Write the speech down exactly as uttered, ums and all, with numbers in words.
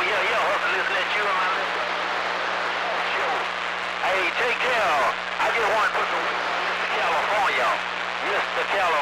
yeah, yeah, hustle, let's let you in my listen. Sure. Hey, take care. I just want to put some Mister California. Mister California.